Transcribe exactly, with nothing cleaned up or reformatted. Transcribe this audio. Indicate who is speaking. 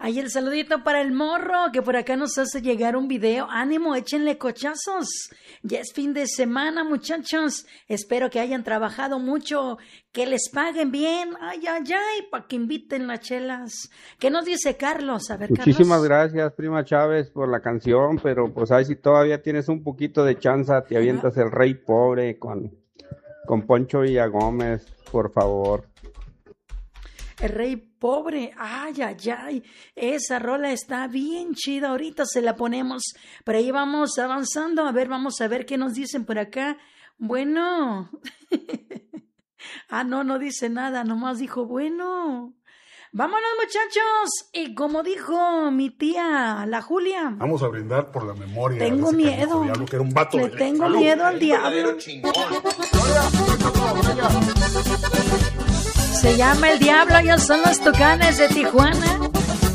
Speaker 1: Ahí el saludito para el morro, que por acá nos hace llegar un video. Ánimo, échenle cochazos. Ya es fin de semana, muchachos. Espero que hayan trabajado mucho, que les paguen bien. Ay, ay, ay, para que inviten las chelas. ¿Qué nos dice Carlos? A ver,
Speaker 2: Muchísimas
Speaker 1: Carlos.
Speaker 2: gracias, prima Chávez, por la canción, pero pues ahí si todavía tienes un poquito de chanza, te avientas El Rey Pobre con, con Poncho Villagómez, por favor.
Speaker 1: El Rey Pobre, ay, ay, ay, esa rola está bien chida, ahorita se la ponemos, por ahí vamos avanzando, a ver, vamos a ver qué nos dicen por acá. Bueno, ah, no, no dice nada, nomás dijo, bueno, vámonos muchachos, y como dijo mi tía, la Julia.
Speaker 3: Vamos a brindar por la memoria.
Speaker 1: Tengo miedo,
Speaker 3: diablo, que era un vato
Speaker 1: le
Speaker 3: de
Speaker 1: tengo
Speaker 3: salud.
Speaker 1: miedo al diablo. Se llama El Diablo, ellos son los Tucanes de Tijuana.